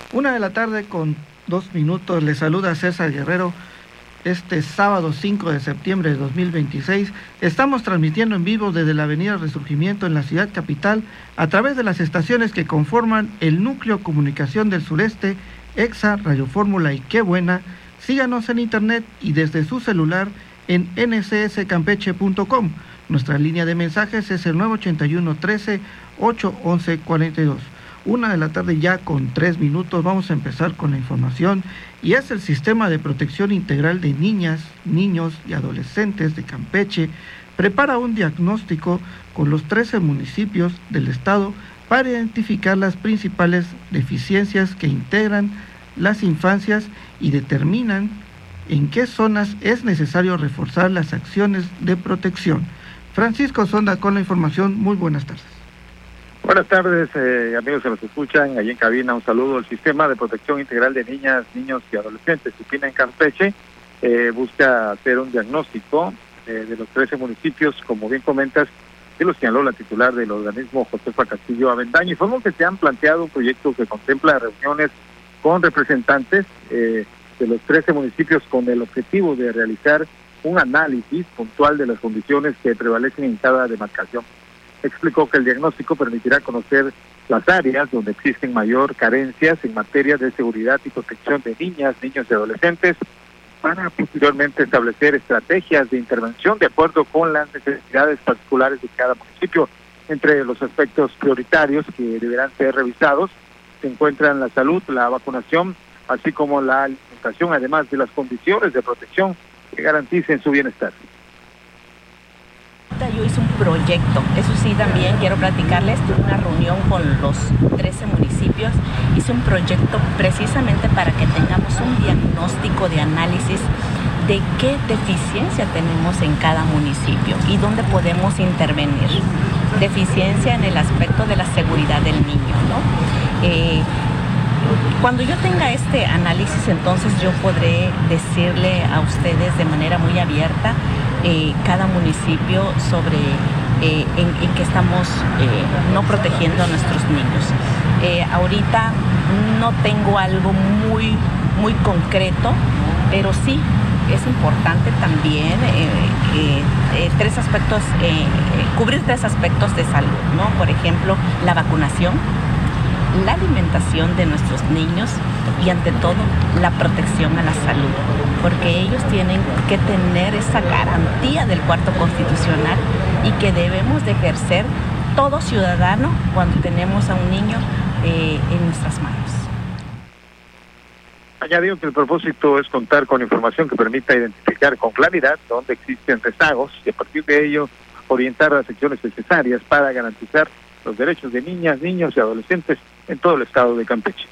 1:00 con 2 minutos. Les saluda César Guerrero. Este sábado 5 de septiembre de 2026 estamos transmitiendo en vivo desde la avenida Resurgimiento en la ciudad capital a través de las estaciones que conforman el Núcleo Comunicación del Sureste, EXA, Radio Fórmula y Qué Buena. Síganos en internet y desde su celular en ncscampeche.com. Nuestra línea de mensajes es el 981 13 811 42. 1:00 ya con 3 minutos. Vamos a empezar con la información y es el Sistema de Protección Integral de Niñas, Niños y Adolescentes de Campeche prepara un diagnóstico con los 13 municipios del estado para identificar las principales deficiencias que integran las infancias y determinan en qué zonas es necesario reforzar las acciones de protección. Francisco Sonda con la información. Muy buenas tardes. Buenas tardes, amigos que nos escuchan allí en cabina. Un saludo. El Sistema de Protección Integral de Niñas, Niños y Adolescentes, SIPINA en Campeche, busca hacer un diagnóstico de los 13 municipios, como bien comentas, y lo señaló la titular del organismo, Josefa Castillo Avendaño. Informó que se han planteado un proyecto que contempla reuniones con representantes de los 13 municipios con el objetivo de realizar un análisis puntual de las condiciones que prevalecen en cada demarcación. Explicó que el diagnóstico permitirá conocer las áreas donde existen mayor carencias en materia de seguridad y protección de niñas, niños y adolescentes, para posteriormente establecer estrategias de intervención de acuerdo con las necesidades particulares de cada municipio. Entre los aspectos prioritarios que deberán ser revisados se encuentran la salud, la vacunación, así como la alimentación, además de las condiciones de protección que garanticen su bienestar. Yo hice un proyecto, eso sí, también quiero platicarles, tuve una reunión con los 13 municipios, hice un proyecto precisamente para que tengamos un diagnóstico de análisis de qué deficiencia tenemos en cada municipio y dónde podemos intervenir. Deficiencia en el aspecto de la seguridad del niño, ¿no? Cuando yo tenga este análisis, entonces yo podré decirle a ustedes de manera muy abierta cada municipio sobre en qué estamos no protegiendo a nuestros niños. Ahorita no tengo algo muy concreto, pero sí es importante también cubrir 3 aspectos de salud, ¿no? Por ejemplo, la vacunación, la alimentación de nuestros niños y ante todo la protección a la salud, porque ellos tienen que tener esa garantía del cuarto constitucional y que debemos de ejercer todo ciudadano cuando tenemos a un niño en nuestras manos. Añadió que el propósito es contar con información que permita identificar con claridad dónde existen rezagos y a partir de ello orientar las acciones necesarias para garantizar los derechos de niñas, niños y adolescentes en todo el estado de Campeche.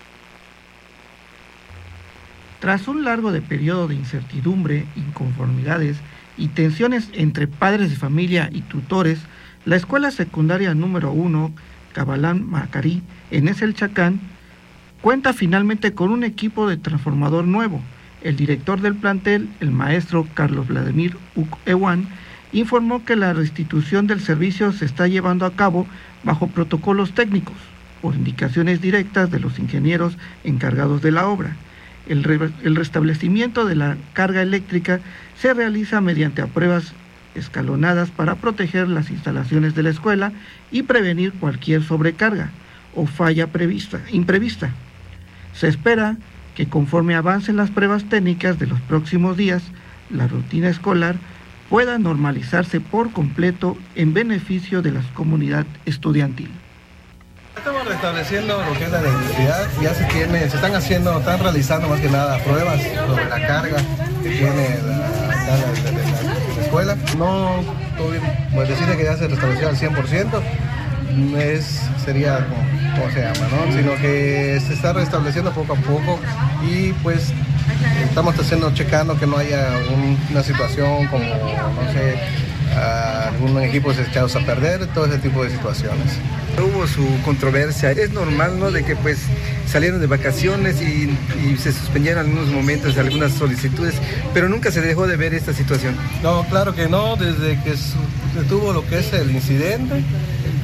Tras un largo periodo de incertidumbre, inconformidades y tensiones entre padres de familia y tutores, la escuela secundaria número 1, Cabalán Macarí, en Eselchacán, cuenta finalmente con un equipo de transformador nuevo. El director del plantel, el maestro Carlos Vladimir Ewan, informó que la restitución del servicio se está llevando a cabo bajo protocolos técnicos, por indicaciones directas de los ingenieros encargados de la obra. El restablecimiento de la carga eléctrica se realiza mediante pruebas escalonadas para proteger las instalaciones de la escuela y prevenir cualquier sobrecarga o falla imprevista. Se espera que conforme avancen las pruebas técnicas de los próximos días, la rutina escolar pueda normalizarse por completo en beneficio de la comunidad estudiantil. Estamos restableciendo lo que es la electricidad, ya están realizando más que nada pruebas sobre la carga que tiene la escuela. No, pues decirle que ya se restableció al 100%, sería como se llama, ¿no? Sino que se está restableciendo poco a poco y pues estamos checando que no haya una situación como, no sé, algún equipo se echados a perder, todo ese tipo de situaciones. Hubo su controversia, es normal, ¿no?, de que pues salieron de vacaciones y se suspendieron en algunos momentos algunas solicitudes, pero nunca se dejó de ver esta situación. No, claro que no, desde que se tuvo lo que es el incidente,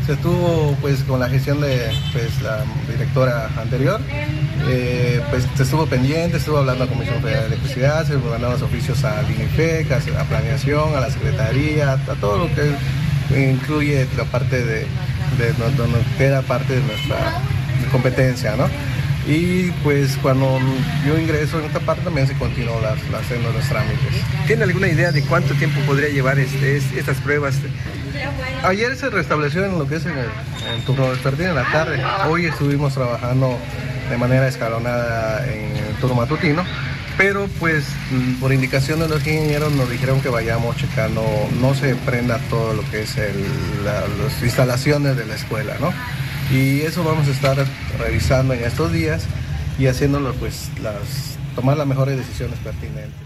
Se estuvo pues con la gestión de pues la directora anterior, pues se estuvo pendiente, estuvo hablando a Comisión Federal de Electricidad, se mandaron los oficios al INIFEC, a Planeación, a la Secretaría, a todo lo que incluye la parte de donde queda parte de nuestra competencia, ¿no? Y pues cuando yo ingreso en esta parte también se continuó haciendo los trámites. ¿Tiene alguna idea de cuánto tiempo podría llevar estas pruebas? Ayer se restableció en lo que es en el turno vespertino en la tarde. Hoy estuvimos trabajando de manera escalonada en el turno matutino, pero pues por indicación de los ingenieros nos dijeron que vayamos checando, no se prenda todo lo que es las instalaciones de la escuela, ¿no? Y eso vamos a estar revisando en estos días y haciéndolo pues tomar las mejores decisiones pertinentes.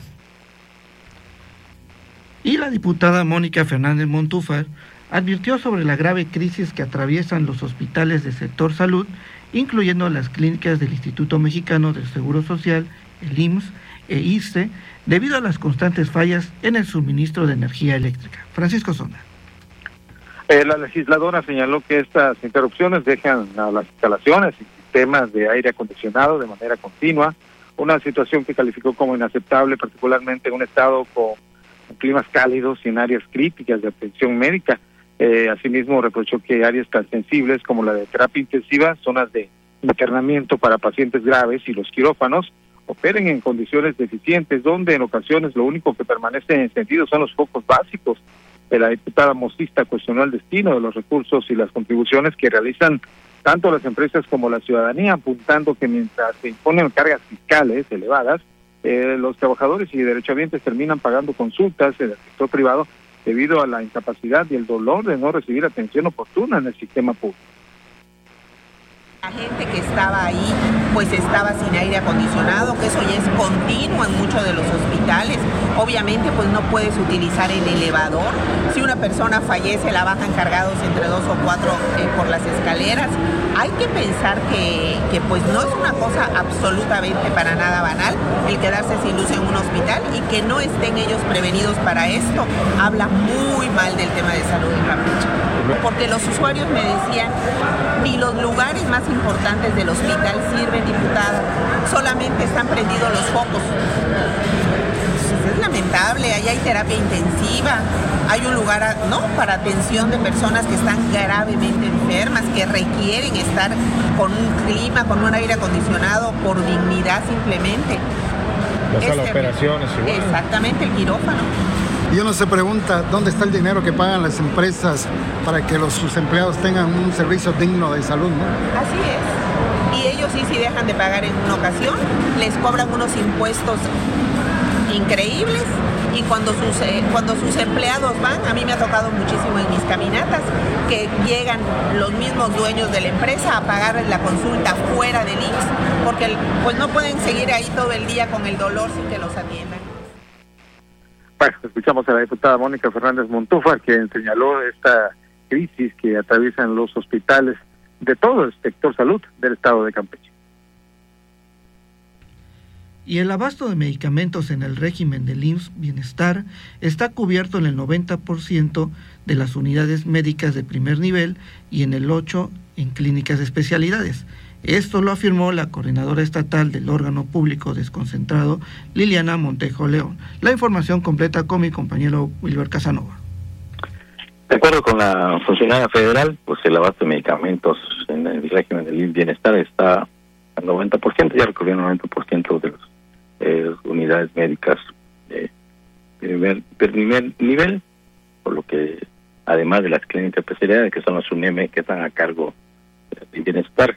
Y la diputada Mónica Fernández Montúfar advirtió sobre la grave crisis que atraviesan los hospitales del sector salud, incluyendo las clínicas del Instituto Mexicano del Seguro Social, el IMSS e ISSSTE, debido a las constantes fallas en el suministro de energía eléctrica. Francisco Zona. La legisladora señaló que estas interrupciones dejan a las instalaciones y sistemas de aire acondicionado de manera continua, una situación que calificó como inaceptable, particularmente en un estado con climas cálidos y en áreas críticas de atención médica. Asimismo, reprochó que áreas tan sensibles como la de terapia intensiva, zonas de internamiento para pacientes graves y los quirófanos operen en condiciones deficientes, donde en ocasiones lo único que permanece encendido son los focos básicos. La diputada mosista cuestionó el destino de los recursos y las contribuciones que realizan tanto las empresas como la ciudadanía, apuntando que mientras se imponen cargas fiscales elevadas, los trabajadores y derechohabientes terminan pagando consultas en el sector privado debido a la incapacidad y el dolor de no recibir atención oportuna en el sistema público. La gente que estaba ahí, pues estaba sin aire acondicionado, que eso ya es continuo en muchos de los hospitales. Obviamente, pues no puedes utilizar el elevador. Si una persona fallece, la bajan cargados entre 2 o 4 por las escaleras. Hay que pensar que pues no es una cosa absolutamente para nada banal el quedarse sin luz en un hospital, y que no estén ellos prevenidos para esto habla muy mal del tema de salud en Campeche. Porque los usuarios me decían, ni los lugares más importantes del hospital sirven, diputada, solamente están prendidos los focos. Pues es lamentable, ahí hay terapia intensiva, hay un lugar para atención de personas que están gravemente enfermas, que requieren estar con un clima, con un aire acondicionado por dignidad simplemente. La sala de operaciones igual. Exactamente, el quirófano. Y uno se pregunta dónde está el dinero que pagan las empresas para que sus empleados tengan un servicio digno de salud, ¿no? Así es. Y ellos sí dejan de pagar en una ocasión, les cobran unos impuestos increíbles, y cuando sus empleados van, a mí me ha tocado muchísimo en mis caminatas, que llegan los mismos dueños de la empresa a pagarles la consulta fuera del IMSS, porque pues no pueden seguir ahí todo el día con el dolor sin que los atiendan. Bueno, escuchamos a la diputada Mónica Fernández Montúfar, quien señaló esta crisis que atraviesan los hospitales de todo el sector salud del estado de Campeche. Y el abasto de medicamentos en el régimen del IMSS Bienestar está cubierto en el 90% de las unidades médicas de primer nivel y en el 8% en clínicas de especialidades. Esto lo afirmó la coordinadora estatal del órgano público desconcentrado, Liliana Montejo León. La información completa con mi compañero Wilber Casanova. De acuerdo con la funcionaria federal, pues el abasto de medicamentos en el régimen del Bienestar está al 90%, ya recorrieron el 90% de las unidades médicas de primer nivel, por lo que además de las clínicas de especialidades, que son las UNEM, que están a cargo del Bienestar,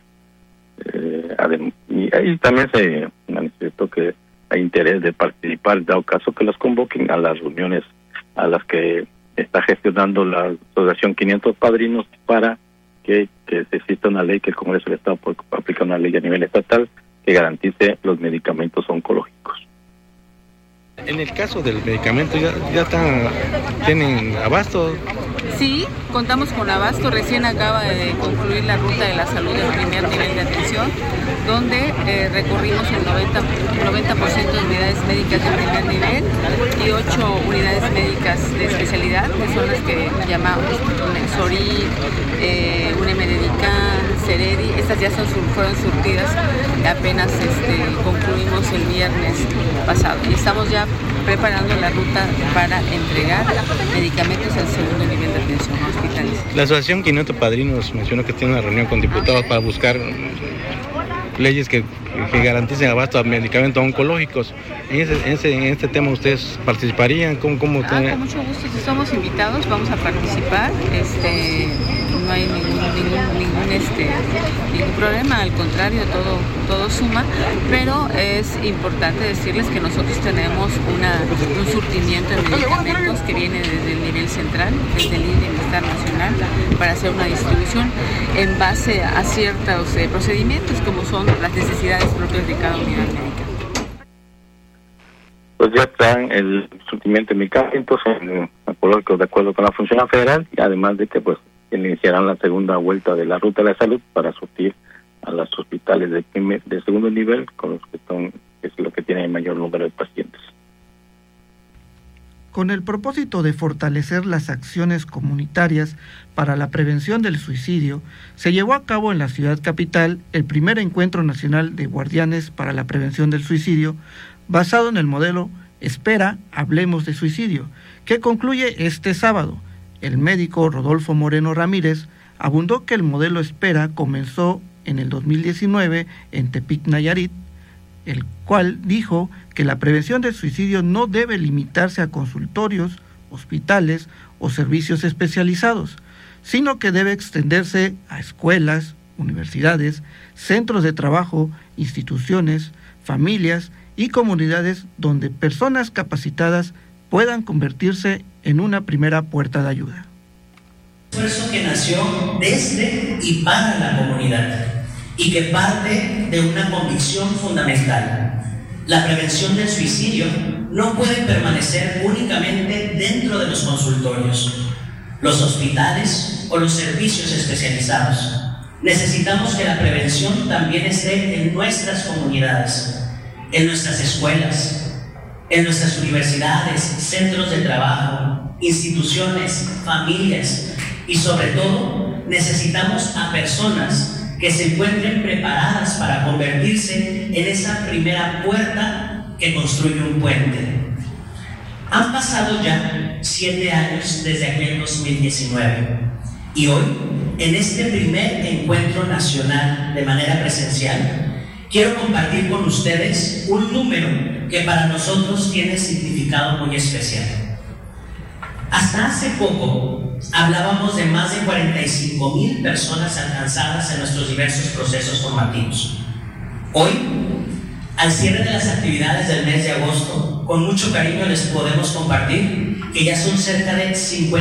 y ahí también se manifestó que hay interés de participar, dado caso que los convoquen a las reuniones a las que está gestionando la Asociación 500 Padrinos, para que se exista una ley, que el Congreso del Estado aplica una ley a nivel estatal que garantice los medicamentos oncológicos. En el caso del medicamento, ¿ya tienen abasto? Sí, contamos con abasto. Recién acaba de concluir la ruta de la salud del primer nivel de atención, donde recorrimos el 90% de unidades médicas de primer nivel y 8 unidades médicas de especialidad, que son las que llamamos Sori, Unemedican, Ceredi. Estas ya fueron surtidas, apenas concluimos el viernes pasado y estamos ya preparando la ruta para entregar medicamentos al segundo nivel de atención hospitalaria. La Asociación Quinoto Padrinos mencionó que tiene una reunión con diputados para buscar leyes que garanticen abasto a medicamentos oncológicos. En este tema, ¿ustedes participarían? ¿Cómo con mucho gusto, si somos invitados vamos a participar. No hay ningún problema, al contrario, todo suma, pero es importante decirles que nosotros tenemos un surtimiento de medicamentos que viene desde el nivel central, desde el Bienestar Nacional, para hacer una distribución en base a ciertos procedimientos como son las necesidades propias de cada unidad médica. Pues ya están el surtimiento de medicamentos oncológicos de acuerdo con la función federal, y además de que pues iniciarán la segunda vuelta de la ruta de la salud para surtir a los hospitales de segundo nivel, con los que es lo que tiene el mayor número de pacientes. Con el propósito de fortalecer las acciones comunitarias para la prevención del suicidio, se llevó a cabo en la ciudad capital el primer encuentro nacional de guardianes para la prevención del suicidio, basado en el modelo Espera, Hablemos de Suicidio, que concluye este sábado. El médico Rodolfo Moreno Ramírez abundó que el modelo Espera comenzó en el 2019 en Tepic, Nayarit, el cual dijo que la prevención del suicidio no debe limitarse a consultorios, hospitales o servicios especializados, sino que debe extenderse a escuelas, universidades, centros de trabajo, instituciones, familias y comunidades donde personas capacitadas puedan convertirse en una primera puerta de ayuda. Esfuerzo que nació desde y para la comunidad y que parte de una convicción fundamental. La prevención del suicidio no puede permanecer únicamente dentro de los consultorios, los hospitales o los servicios especializados. Necesitamos que la prevención también esté en nuestras comunidades, en nuestras escuelas, en nuestras universidades, centros de trabajo, instituciones, familias y sobre todo necesitamos a personas que se encuentren preparadas para convertirse en esa primera puerta que construye un puente. Han pasado ya 7 años desde aquel 2019 y hoy, en este primer encuentro nacional de manera presencial, quiero compartir con ustedes un número que para nosotros tiene significado muy especial. Hasta hace poco hablábamos de más de 45,000 personas alcanzadas en nuestros diversos procesos formativos. Hoy, al cierre de las actividades del mes de agosto, con mucho cariño les podemos compartir que ya son cerca de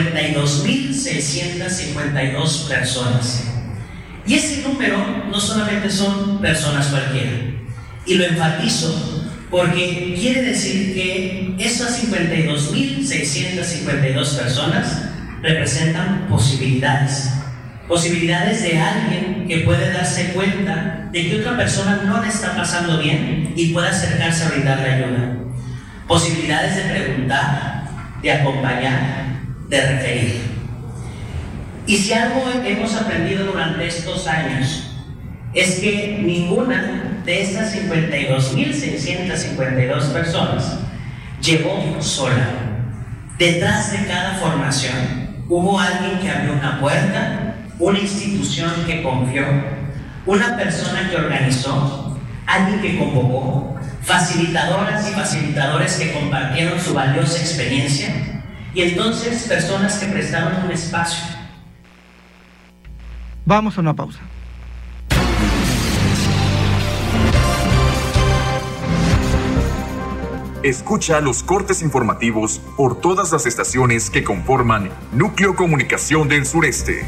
52,652 personas. Y ese número no solamente son personas cualquiera, y lo enfatizo porque quiere decir que esas 52,652 personas representan posibilidades de alguien que puede darse cuenta de que otra persona no le está pasando bien y puede acercarse a brindarle ayuda, posibilidades de preguntar, de acompañar, de referir. Y si algo hemos aprendido durante estos años es que ninguna de estas 52,652 personas llegó sola. Detrás de cada formación hubo alguien que abrió una puerta, una institución que confió, una persona que organizó, alguien que convocó, facilitadoras y facilitadores que compartieron su valiosa experiencia y entonces personas que prestaron un espacio. Vamos a una pausa. Escucha los cortes informativos por todas las estaciones que conforman Núcleo Comunicación del Sureste.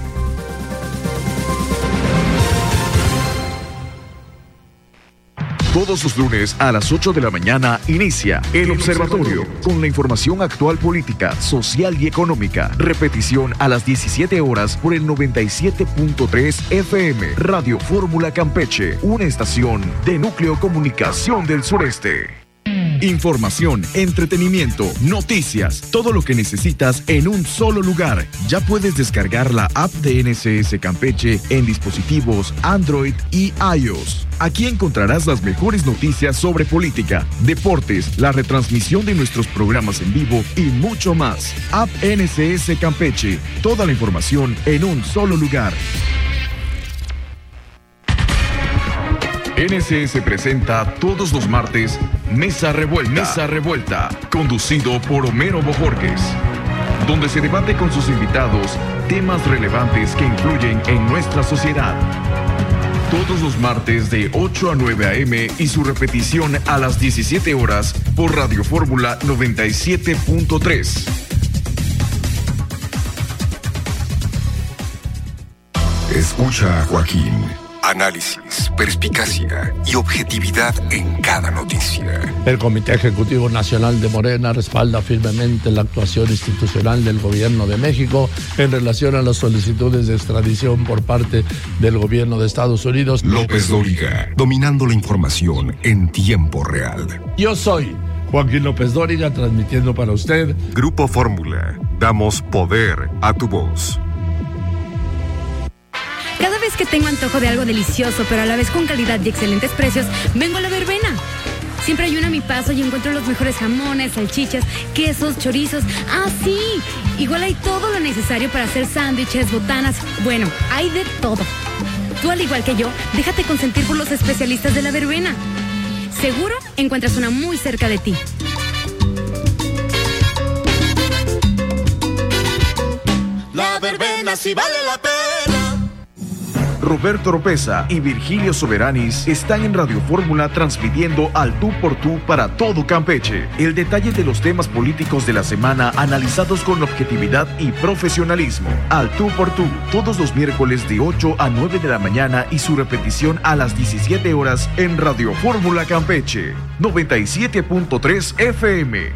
Todos los lunes a las 8 de la mañana inicia El Observatorio, con la información actual política, social y económica. Repetición a las 17 horas por el 97.3 FM. Radio Fórmula Campeche, una estación de Núcleo Comunicación del Sureste. Información, entretenimiento, noticias, todo lo que necesitas en un solo lugar. Ya puedes descargar la app de NSS Campeche en dispositivos Android y iOS. Aquí encontrarás las mejores noticias sobre política, deportes, la retransmisión de nuestros programas en vivo y mucho más. App NSS Campeche, toda la información en un solo lugar. NSS presenta todos los martes Mesa Revuelta, conducido por Homero Bojorquez, donde se debate con sus invitados temas relevantes que influyen en nuestra sociedad. Todos los martes de 8 a 9 a.m. y su repetición a las 17 horas por Radio Fórmula 97.3. Escucha a Joaquín. Análisis, perspicacia y objetividad en cada noticia. El Comité Ejecutivo Nacional de Morena respalda firmemente la actuación institucional del Gobierno de México en relación a las solicitudes de extradición por parte del Gobierno de Estados Unidos. López Dóriga, dominando la información en tiempo real. Yo soy Joaquín López Dóriga, transmitiendo para usted Grupo Fórmula. Damos poder a tu voz. Cada vez que tengo antojo de algo delicioso, pero a la vez con calidad y excelentes precios, vengo a La Verbena. Siempre hay una a mi paso y encuentro los mejores jamones, salchichas, quesos, chorizos. ¡Ah, sí! Igual hay todo lo necesario para hacer sándwiches, botanas. Bueno, hay de todo. Tú, al igual que yo, déjate consentir por los especialistas de La Verbena. Seguro encuentras una muy cerca de ti. La Verbena sí vale la pena. Roberto Oropeza y Virgilio Soberanis están en Radio Fórmula transmitiendo al tú por tú para todo Campeche. El detalle de los temas políticos de la semana analizados con objetividad y profesionalismo. Al tú por tú, todos los miércoles de 8 a 9 de la mañana y su repetición a las 17 horas en Radio Fórmula Campeche, 97.3 FM.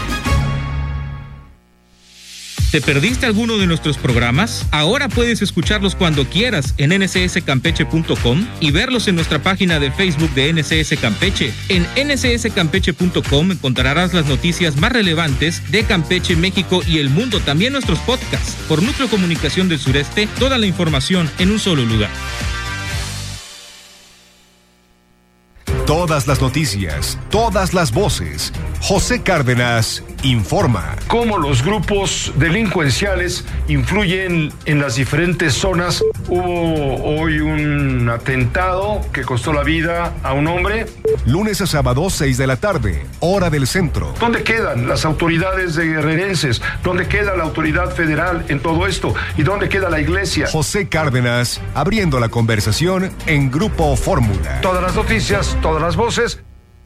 ¿Te perdiste alguno de nuestros programas? Ahora puedes escucharlos cuando quieras en ncscampeche.com y verlos en nuestra página de Facebook de NCS Campeche. En ncscampeche.com encontrarás las noticias más relevantes de Campeche, México y el mundo, también nuestros podcasts. Por Núcleo Comunicación del Sureste, toda la información en un solo lugar. Todas las noticias, todas las voces. José Cárdenas informa. Cómo los grupos delincuenciales influyen en las diferentes zonas. Hubo hoy un atentado que costó la vida a un hombre. Lunes a sábado, 6 de la tarde, hora del centro. ¿Dónde quedan las autoridades de guerrerenses? ¿Dónde queda la autoridad federal en todo esto? ¿Y dónde queda la iglesia? José Cárdenas, abriendo la conversación en Grupo Fórmula. Todas las noticias, todas las voces.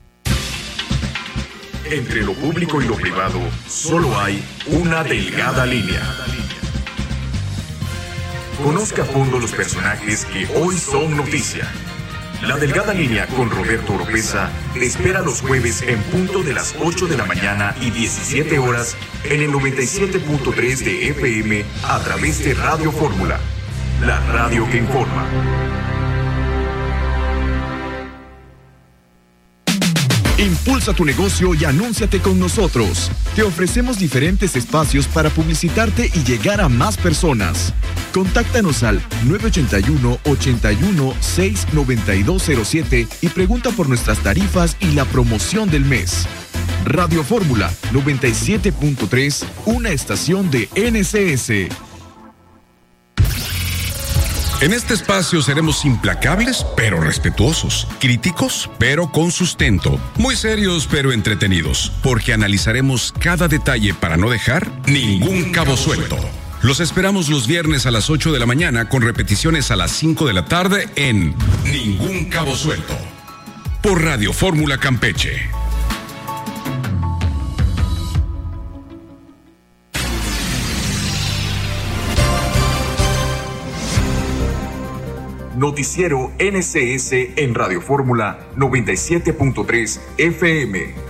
Entre lo público y lo privado, solo hay una delgada línea. Conozca a fondo los personajes que hoy son noticia. La delgada línea con Roberto Oropeza te espera los jueves en punto de las 8 de la mañana y 17 horas en el 97.3 de FM a través de Radio Fórmula, la radio que informa. Impulsa tu negocio y anúnciate con nosotros. Te ofrecemos diferentes espacios para publicitarte y llegar a más personas. Contáctanos al 981-81-69207 y pregunta por nuestras tarifas y la promoción del mes. Radio Fórmula 97.3, una estación de NCS. En este espacio seremos implacables, pero respetuosos, críticos, pero con sustento, muy serios, pero entretenidos, porque analizaremos cada detalle para no dejar ningún cabo suelto. Los esperamos los viernes a las 8 de la mañana con repeticiones a las 5 de la tarde en Ningún Cabo Suelto, por Radio Fórmula Campeche. Noticiero NCS en Radio Fórmula 97.3 FM.